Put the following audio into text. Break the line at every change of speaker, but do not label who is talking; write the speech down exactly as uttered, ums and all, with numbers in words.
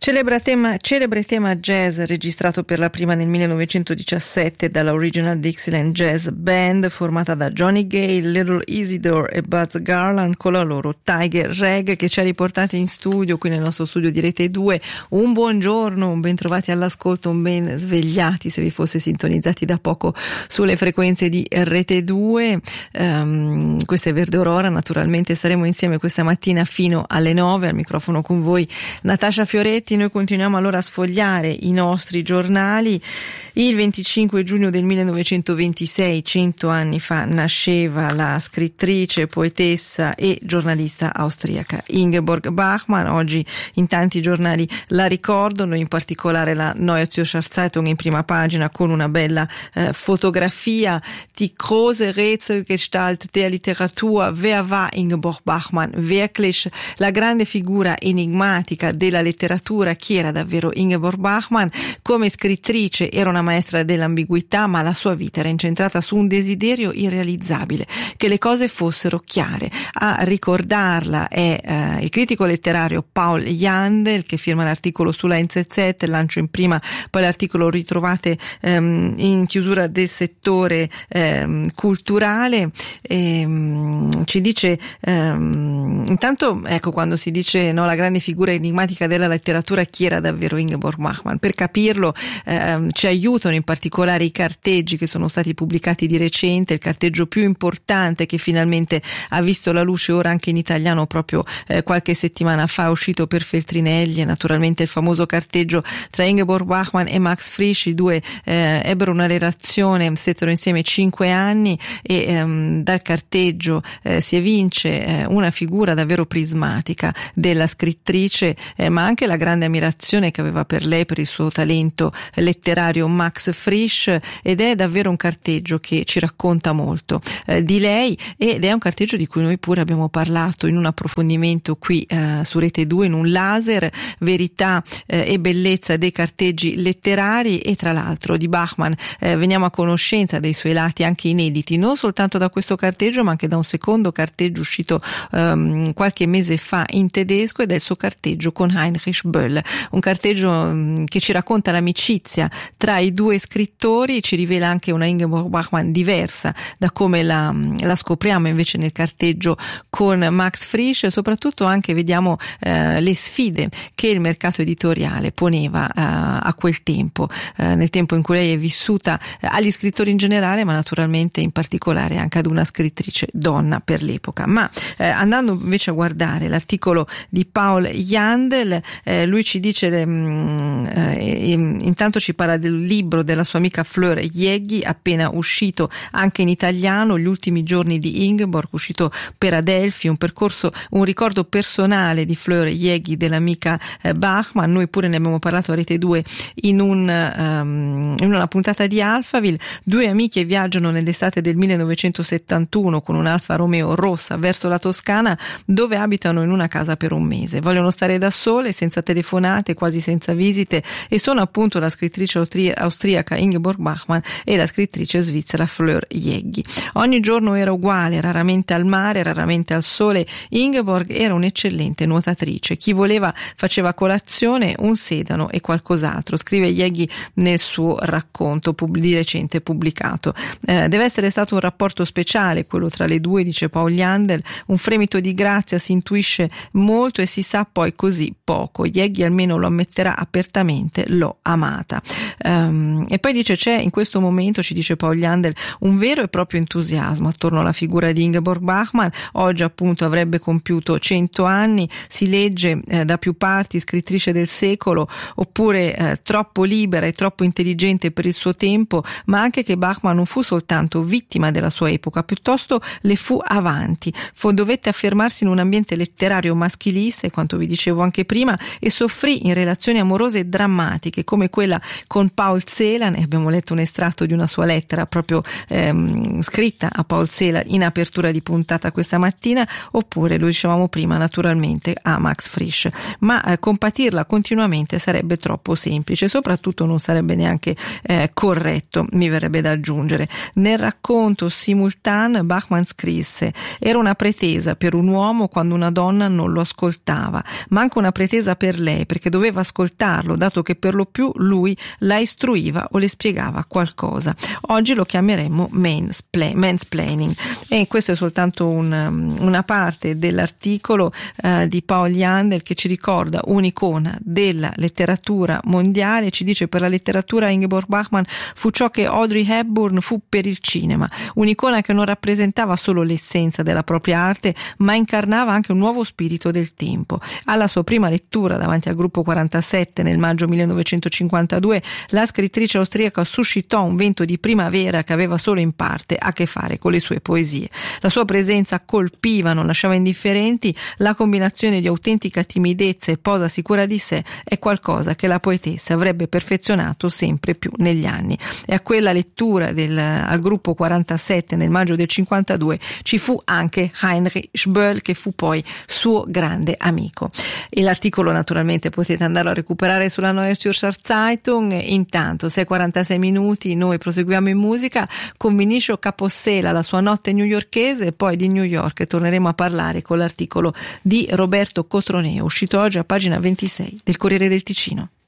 Celebre tema, celebre tema jazz registrato per la prima nel millenovecentodiciassette dalla Original Dixieland Jazz Band formata da Johnny Gale, Little Isidore e Buzz Garland con la loro Tiger Rag, che ci ha riportati in studio, qui nel nostro studio di Rete due. Un buongiorno, un ben trovati all'ascolto, un ben svegliati se vi fosse sintonizzati da poco sulle frequenze di Rete due. Um, questa è Verde Aurora, naturalmente staremo insieme questa mattina fino alle nove, al microfono con voi Natascia Fioretti. Noi continuiamo allora a sfogliare i nostri giornali. Il venticinque giugno del millenovecentoventisei, cento anni fa, nasceva la scrittrice, poetessa e giornalista austriaca Ingeborg Bachmann. Oggi in tanti giornali la ricordano, in particolare la Neue Zürcher Zeitung in prima pagina con una bella eh, fotografia. Die große Rätselgestalt der Literatur, wer war Ingeborg Bachmann wirklich? La grande figura enigmatica della letteratura, chi era davvero Ingeborg Bachmann? Come scrittrice era una maestra dell'ambiguità, ma la sua vita era incentrata su un desiderio irrealizzabile, che le cose fossero chiare. A ricordarla è eh, il critico letterario Paul Jandl, che firma l'articolo sulla N Z Z, lancio in prima, poi l'articolo ritrovate ehm, in chiusura del settore ehm, culturale. E, um, ci dice ehm, intanto, ecco, quando si dice no, la grande figura enigmatica della letteratura, chi era davvero Ingeborg Bachmann? Per capirlo ehm, ci aiutano in particolare i carteggi che sono stati pubblicati di recente. Il carteggio più importante che finalmente ha visto la luce ora anche in italiano proprio eh, qualche settimana fa, è uscito per Feltrinelli, e naturalmente il famoso carteggio tra Ingeborg Bachmann e Max Frisch. I due eh, ebbero una relazione, stettero insieme cinque anni e ehm, dal carteggio eh, si evince eh, una figura davvero prismatica della scrittrice, eh, ma anche la grande ammirazione che aveva per lei, per il suo talento letterario Max Frisch. Ed è davvero un carteggio che ci racconta molto eh, di lei, ed è un carteggio di cui noi pure abbiamo parlato in un approfondimento qui eh, su Rete due, in un laser, verità eh, e bellezza dei carteggi letterari. E tra l'altro di Bachmann eh, veniamo a conoscenza dei suoi lati anche inediti, non soltanto da questo carteggio ma anche da un secondo carteggio uscito um, qualche mese fa in tedesco, ed è il suo carteggio con Heinrich Böll, un carteggio um, che ci racconta l'amicizia tra i due scrittori, ci rivela anche una Ingeborg Bachmann diversa da come la, la scopriamo invece nel carteggio con Max Frisch, e soprattutto anche vediamo eh, le sfide che il mercato editoriale poneva eh, a quel tempo, eh, nel tempo in cui lei è vissuta, eh, agli scrittori in generale, ma naturalmente in particolare anche ad una scrittrice donna per l'epoca. Ma eh, andando invece a guardare l'articolo di Paul Jandl, eh, lui ci dice, mh, eh, intanto ci parla del libro della sua amica Fleur Jeggi, appena uscito anche in italiano, Gli ultimi giorni di Ingeborg, uscito per Adelphi, un percorso, un ricordo personale di Fleur Jeggi, dell'amica eh, Bachmann. Noi pure ne abbiamo parlato a Rete due in, un, um, in una puntata di Alphaville. Due amiche viaggiano nell'estate del millenovecentosettantuno con un Alfa Romeo rossa verso la Toscana, dove abitano in una casa per un mese. Vogliono stare da sole, senza telefonate, quasi senza visite, e sono appunto la scrittrice austri- austriaca Ingeborg Bachmann e la scrittrice svizzera Fleur Jeggi. Ogni giorno era uguale, raramente al mare, raramente al sole. Ingeborg era un'eccellente nuotatrice. Chi voleva faceva colazione, un sedano e qualcos'altro, scrive Jeggi nel suo racconto pub- di recente pubblicato. Eh, deve essere stato un rapporto speciale quello tra le due, dice Paul Jandl, un fremito di grazia, si intuisce molto e si sa poi così poco. Jeggi almeno lo ammetterà apertamente, l'ho amata. Um, e poi dice c'è in questo momento, ci dice Paul Jandl, un vero e proprio entusiasmo attorno alla figura di Ingeborg Bachmann. Oggi appunto avrebbe compiuto cento anni, si legge eh, da più parti scrittrice del secolo, oppure eh, troppo libera e troppo intelligente per il suo tempo, ma anche che Bachmann non fu soltanto vittima della sua epoca, piuttosto le fu avanti. Fu, dovette affermarsi in un ambiente letterario maschilista, e quanto vi dicevo anche prima, e soffrì in relazioni amorose drammatiche come quella con Paul Celan, e abbiamo letto un estratto di una sua lettera proprio ehm, scritta a Paul Celan in apertura di puntata questa mattina, oppure, lo dicevamo prima, naturalmente a Max Frisch. Ma eh, compatirla continuamente sarebbe troppo semplice, soprattutto non sarebbe neanche eh, corretto, mi verrebbe da aggiungere. Nel racconto simultaneo Bachmann scrisse: era una pretesa per un uomo quando una donna non lo ascoltava, ma anche una pretesa per lei lei, perché doveva ascoltarlo, dato che per lo più lui la istruiva o le spiegava qualcosa. Oggi lo chiameremmo mansplaining, e questo è soltanto un, una parte dell'articolo eh, di Paul Jandl, che ci ricorda un'icona della letteratura mondiale. Ci dice: per la letteratura Ingeborg Bachmann fu ciò che Audrey Hepburn fu per il cinema, un'icona che non rappresentava solo l'essenza della propria arte, ma incarnava anche un nuovo spirito del tempo. Alla sua prima lettura davanti al gruppo quarantasette nel maggio millenovecentocinquantadue, la scrittrice austriaca suscitò un vento di primavera che aveva solo in parte a che fare con le sue poesie. La sua presenza colpiva, non lasciava indifferenti. La combinazione di autentica timidezza e posa sicura di sé è qualcosa che la poetessa avrebbe perfezionato sempre più negli anni. E a quella lettura del, al gruppo quarantasette nel maggio del cinquantadue ci fu anche Heinrich Böll, che fu poi suo grande amico. E l'articolo naturalmente potete andarlo a recuperare sulla Neue Zürcher Zeitung. Intanto sei e quarantasei minuti, noi proseguiamo in musica con Vinicio Capossela, la sua notte newyorkese, e poi di New York torneremo a parlare con l'articolo di Roberto Cotroneo, uscito oggi a pagina ventisei del Corriere del Ticino.